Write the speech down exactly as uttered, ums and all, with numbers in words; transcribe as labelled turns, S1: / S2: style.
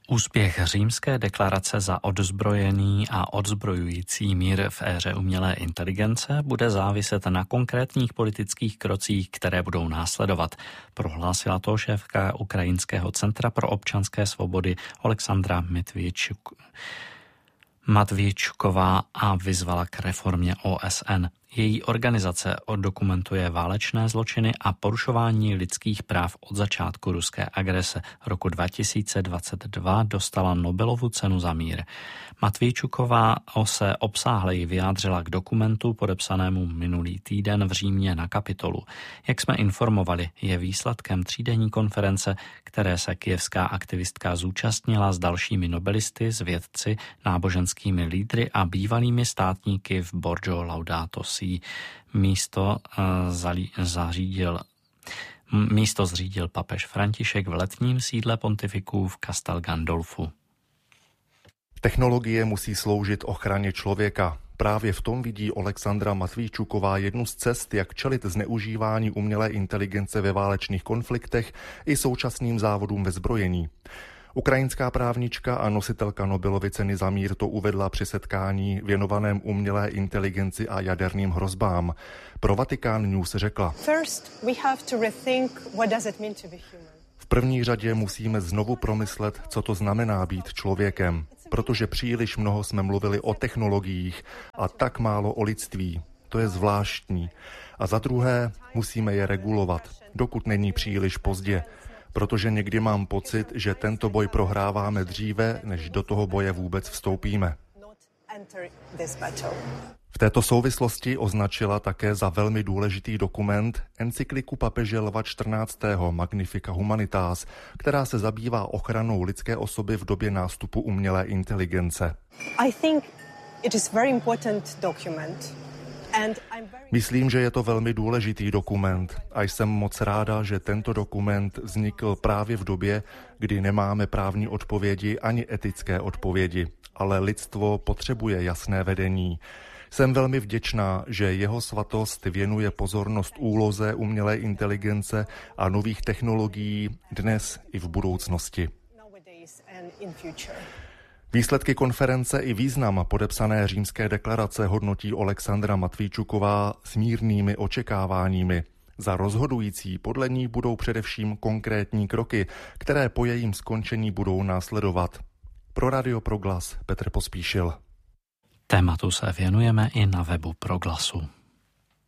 S1: Úspěch Římské deklarace za odzbrojený a odzbrojující mír v éře umělé inteligence bude záviset na konkrétních politických krocích, které budou následovat. Prohlásila to šéfka Ukrajinského centra pro občanské svobody Oleksandra Matvějčuková a vyzvala k reformě O S N. Její organizace dokumentuje válečné zločiny a porušování lidských práv od začátku ruské agrese. Roku dva tisíce dvacet dva dostala Nobelovu cenu za mír. Matvějčuková se obsáhleji vyjádřila k dokumentu podepsanému minulý týden v Římě na Kapitolu. Jak jsme informovali, je výsledkem třídenní konference, které se kyjevská aktivistka zúčastnila s dalšími nobelisty, s vědci, náboženskými lídry a bývalými státníky v Borgo Laudato Si. Místo uh, zařídil Místo zřídil papež František v letním sídle pontifiků v Castel Gandolfu.
S2: Technologie musí sloužit ochraně člověka. Právě v tom vidí Oleksandra Matvíčuková jednu z cest, jak čelit zneužívání umělé inteligence ve válečných konfliktech i současným závodům ve zbrojení. Ukrajinská právnička a nositelka Nobelovy ceny za mír to uvedla při setkání věnovaném umělé inteligenci a jaderným hrozbám. Pro Vatikán News řekla: V první řadě musíme znovu promyslet, co to znamená být člověkem, protože příliš mnoho jsme mluvili o technologiích a tak málo o lidství. To je zvláštní. A za druhé, musíme je regulovat, dokud není příliš pozdě. Protože někdy mám pocit, že tento boj prohráváme dříve, než do toho boje vůbec vstoupíme. V této souvislosti označila také za velmi důležitý dokument encykliku papeže Lva čtrnáctého Magnifica Humanitas, která se zabývá ochranou lidské osoby v době nástupu umělé inteligence.
S3: I think it is very important document.
S2: Myslím, že je to velmi důležitý dokument a jsem moc ráda, že tento dokument vznikl právě v době, kdy nemáme právní odpovědi ani etické odpovědi, ale lidstvo potřebuje jasné vedení. Jsem velmi vděčná, že jeho svatost věnuje pozornost úloze umělé inteligence a nových technologií dnes i v budoucnosti. Výsledky konference i význam podepsané Římské deklarace hodnotí Oleksandra Matvíčuková s mírnými očekáváními. Za rozhodující podle ní budou především konkrétní kroky, které po jejím skončení budou následovat. Pro Radio Proglas Petr Pospíšil.
S1: Tématu se věnujeme i na webu Proglasu.